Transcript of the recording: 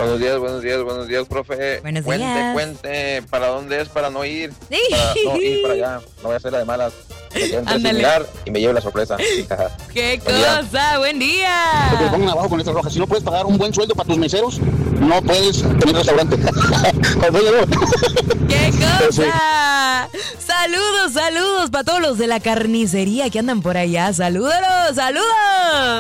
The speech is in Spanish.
Buenos días, profe. Buenos días. Cuente, ¿para dónde es para no ir? Sí. Para no ir para allá, no voy a hacer la de malas. Me queden tres sin Ándale. mirar y me lleve la sorpresa. ¡Qué Buen día. cosa! ¡Buen Que te día! pongan abajo con letras rojas. Si no puedes pagar un buen sueldo para tus meseros, no puedes tener restaurante. ¡Qué Pues sí. cosa! Saludos para todos los de la carnicería que andan por allá. ¡Salúdalos!